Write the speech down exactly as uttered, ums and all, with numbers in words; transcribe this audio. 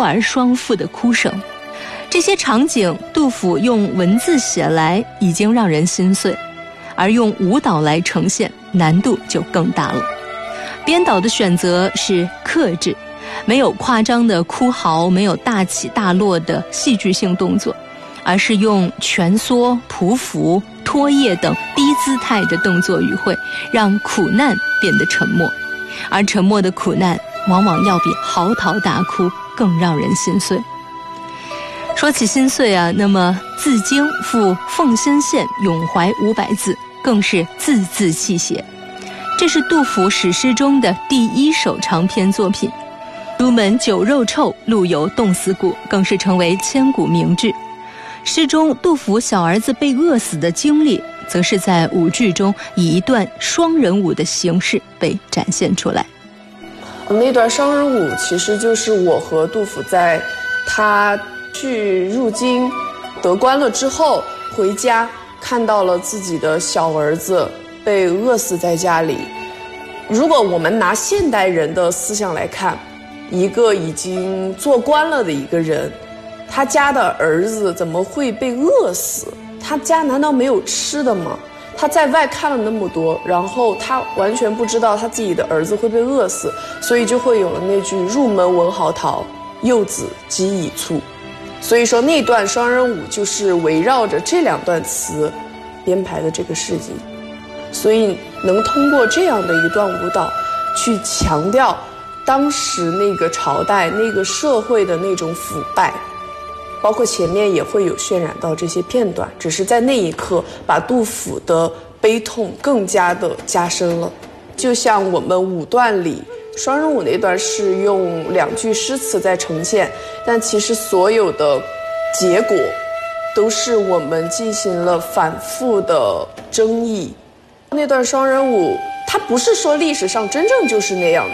儿双妇的哭声。这些场景，杜甫用文字写来已经让人心碎，而用舞蹈来呈现，难度就更大了。编导的选择是克制，没有夸张的哭嚎，没有大起大落的戏剧性动作，而是用蜷缩、匍匐、拖曳等低姿态的动作语汇，让苦难变得沉默，而沉默的苦难往往要比嚎啕大哭更让人心碎。说起心碎啊，那么自京赴奉新县咏怀五百字更是字字泣血。这是杜甫史诗中的第一首长篇作品，朱门酒肉臭，路有冻死骨更是成为千古名句。诗中杜甫小儿子被饿死的经历，则是在舞剧中以一段双人舞的形式被展现出来。 那段双人舞其实就是我和杜甫在他去入京得官了之后回家，看到了自己的小儿子被饿死在家里。如果我们拿现代人的思想来看，一个已经做官了的一个人，他家的儿子怎么会被饿死？他家难道没有吃的吗？他在外看了那么多，然后他完全不知道他自己的儿子会被饿死，所以就会有了那句入门闻嚎啕，幼子饥已卒。所以说那段双人舞就是围绕着这两段词编排的这个事迹，所以能通过这样的一段舞蹈去强调当时那个朝代那个社会的那种腐败，包括前面也会有渲染到这些片段，只是在那一刻把杜甫的悲痛更加的加深了。就像我们舞段里双人舞那段是用两句诗词在呈现，但其实所有的结果都是我们进行了反复的争议。那段双人舞它不是说历史上真正就是那样的，